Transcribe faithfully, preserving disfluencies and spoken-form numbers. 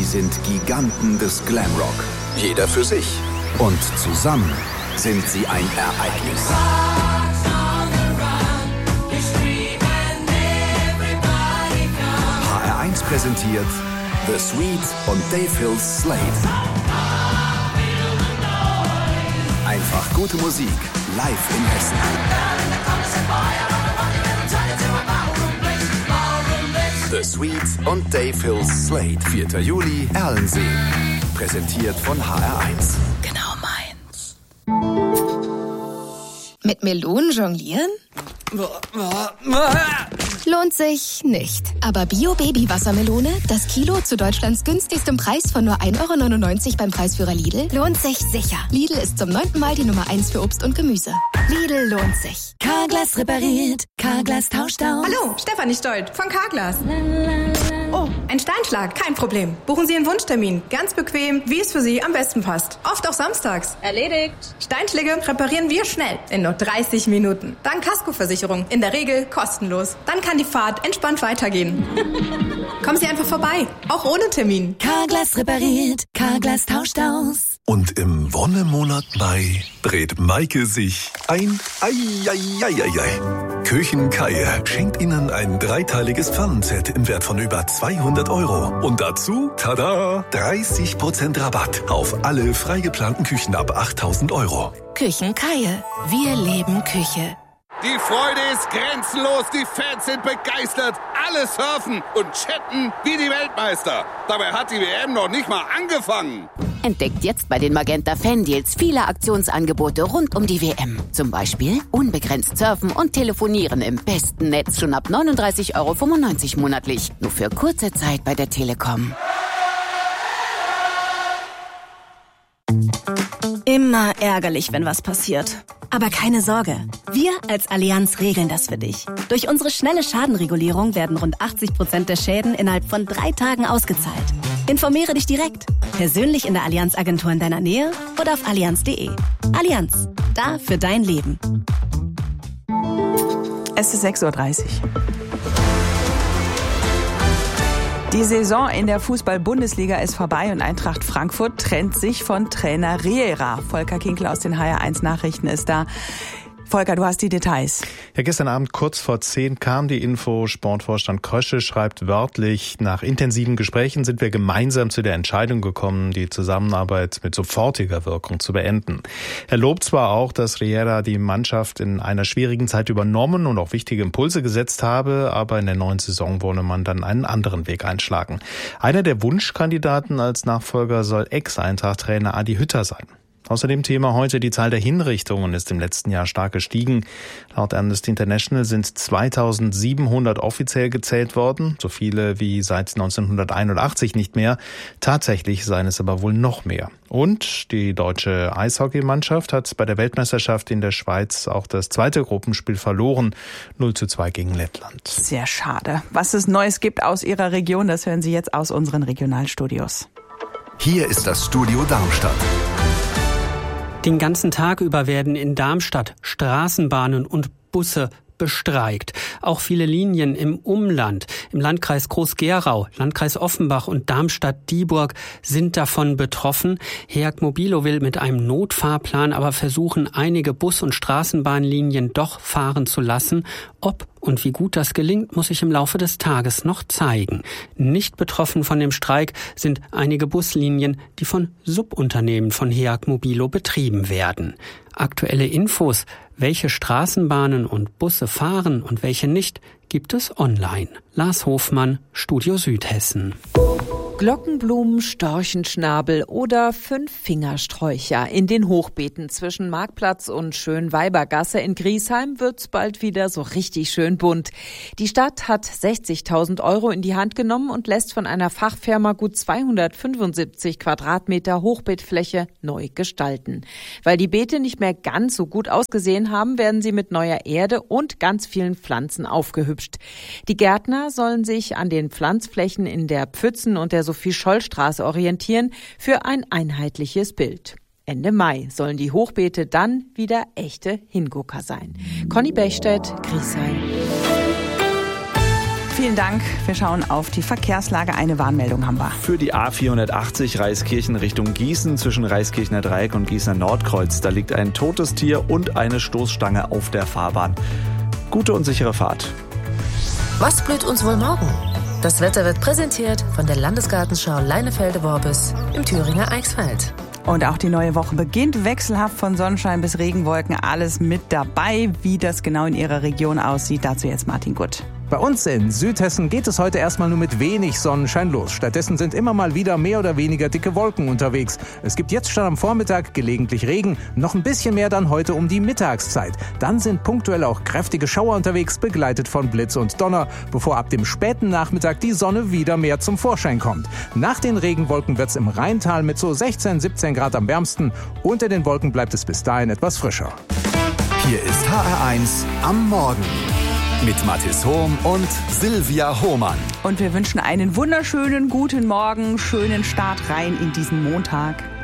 sind Giganten des Glamrock. Jeder für sich. Und zusammen sind sie ein Ereignis. H R eins präsentiert The Sweet und Dave Hills Slade. Einfach gute Musik, live in Hessen. The Sweet und Dave Hills Slade, vierter Juli, Erlensee. Präsentiert von H R eins. Genau meins. Mit Melonen jonglieren? Lohnt sich nicht. Aber Bio-Baby-Wassermelone, das Kilo zu Deutschlands günstigstem Preis von nur ein Euro neunundneunzig beim Preisführer Lidl, lohnt sich sicher. Lidl ist zum neunten Mal die Nummer eins für Obst und Gemüse. Lidl lohnt sich. Carglass repariert, Carglass tauscht aus. Hallo, Stefanie Stolt von Carglass. Oh, ein Steinschlag, kein Problem. Buchen Sie einen Wunschtermin. Ganz bequem, wie es für Sie am besten passt. Oft auch samstags. Erledigt. Steinschläge reparieren wir schnell, in nur dreißig Minuten. Dank Kaskoversicherung, in der Regel kostenlos. Dann kann die Fahrt entspannt weitergehen. Kommen Sie einfach vorbei, auch ohne Termin. Carglass repariert, Carglass tauscht aus. Und im Wonnemonat Mai dreht Maike sich ein Eieieiei. Küchenkeier schenkt Ihnen ein dreiteiliges Pfannenset im Wert von über zweihundert Euro. Und dazu, tada, dreißig Prozent Rabatt auf alle frei geplanten Küchen ab achttausend Euro. Küchenkeier, wir leben Küche. Die Freude ist grenzenlos, die Fans sind begeistert, alle surfen und chatten wie die Weltmeister. Dabei hat die W M noch nicht mal angefangen. Entdeckt jetzt bei den Magenta Fan-Deals viele Aktionsangebote rund um die W M. Zum Beispiel unbegrenzt surfen und telefonieren im besten Netz schon ab neununddreißig Euro fünfundneunzig monatlich. Nur für kurze Zeit bei der Telekom. Immer ärgerlich, wenn was passiert. Aber keine Sorge, wir als Allianz regeln das für dich. Durch unsere schnelle Schadenregulierung werden rund achtzig Prozent der Schäden innerhalb von drei Tagen ausgezahlt. Informiere dich direkt, persönlich in der Allianz-Agentur in deiner Nähe oder auf allianz punkt de. Allianz, da für dein Leben. Es ist sechs Uhr dreißig. Die Saison in der Fußball-Bundesliga ist vorbei und Eintracht Frankfurt trennt sich von Trainer Riera. Volker Kinkel aus den H R eins Nachrichten ist da. Volker, du hast die Details. Ja, gestern Abend kurz vor zehn kam die Info. Sportvorstand Krösche schreibt wörtlich: Nach intensiven Gesprächen sind wir gemeinsam zu der Entscheidung gekommen, die Zusammenarbeit mit sofortiger Wirkung zu beenden. Er lobt zwar auch, dass Riera die Mannschaft in einer schwierigen Zeit übernommen und auch wichtige Impulse gesetzt habe, aber in der neuen Saison wolle man dann einen anderen Weg einschlagen. Einer der Wunschkandidaten als Nachfolger soll Ex-Eintracht-Trainer Adi Hütter sein. Außerdem Thema heute: Die Zahl der Hinrichtungen ist im letzten Jahr stark gestiegen. Laut Amnesty International sind zweitausendsiebenhundert offiziell gezählt worden, so viele wie seit neunzehnhunderteinundachtzig nicht mehr. Tatsächlich seien es aber wohl noch mehr. Und die deutsche Eishockeymannschaft hat bei der Weltmeisterschaft in der Schweiz auch das zweite Gruppenspiel verloren, null zu zwei gegen Lettland. Sehr schade. Was es Neues gibt aus Ihrer Region, das hören Sie jetzt aus unseren Regionalstudios. Hier ist das Studio Darmstadt. Den ganzen Tag über werden in Darmstadt Straßenbahnen und Busse bestreikt. Auch viele Linien im Umland, im Landkreis Groß-Gerau, Landkreis Offenbach und Darmstadt-Dieburg sind davon betroffen. Heag Mobilo will mit einem Notfahrplan aber versuchen, einige Bus- und Straßenbahnlinien doch fahren zu lassen. Ob und wie gut das gelingt, muss sich im Laufe des Tages noch zeigen. Nicht betroffen von dem Streik sind einige Buslinien, die von Subunternehmen von Heag Mobilo betrieben werden. Aktuelle Infos, welche Straßenbahnen und Busse fahren und welche nicht, gibt es online. Lars Hofmann, Studio Südhessen. Glockenblumen, Storchenschnabel oder Fünffingersträucher. In den Hochbeeten zwischen Marktplatz und Schönweibergasse in Griesheim wird's bald wieder so richtig schön bunt. Die Stadt hat sechzigtausend Euro in die Hand genommen und lässt von einer Fachfirma gut zweihundertfünfundsiebzig Quadratmeter Hochbeetfläche neu gestalten. Weil die Beete nicht mehr ganz so gut ausgesehen haben, werden sie mit neuer Erde und ganz vielen Pflanzen aufgehübscht. Die Gärtner sollen sich an den Pflanzflächen in der Pfützen und der Sophie-Scholl-Straße orientieren für ein einheitliches Bild. Ende Mai sollen die Hochbeete dann wieder echte Hingucker sein. Conny Bechstedt, Griesheim. vielen Dank. Wir schauen auf die Verkehrslage. Eine Warnmeldung haben wir. Für die A vierhundertachtzig Reiskirchen Richtung Gießen zwischen Reiskirchner Dreieck und Gießener Nordkreuz. Da liegt ein totes Tier und eine Stoßstange auf der Fahrbahn. Gute und sichere Fahrt. Was blüht uns wohl morgen? Das Wetter wird präsentiert von der Landesgartenschau Leinefelde-Worbis im Thüringer Eichsfeld. Und auch die neue Woche beginnt wechselhaft von Sonnenschein bis Regenwolken. Alles mit dabei. Wie das genau in Ihrer Region aussieht, dazu jetzt Martin Gutt. Bei uns in Südhessen geht es heute erstmal nur mit wenig Sonnenschein los. Stattdessen sind immer mal wieder mehr oder weniger dicke Wolken unterwegs. Es gibt jetzt schon am Vormittag gelegentlich Regen, noch ein bisschen mehr dann heute um die Mittagszeit. Dann sind punktuell auch kräftige Schauer unterwegs, begleitet von Blitz und Donner, bevor ab dem späten Nachmittag die Sonne wieder mehr zum Vorschein kommt. Nach den Regenwolken wird es im Rheintal mit so sechzehn, siebzehn Grad am wärmsten. Unter den Wolken bleibt es bis dahin etwas frischer. Hier ist H R eins am Morgen. Mit Mathis Hohm und Silvia Hohmann. Und wir wünschen einen wunderschönen guten Morgen, schönen Start rein in diesen Montag.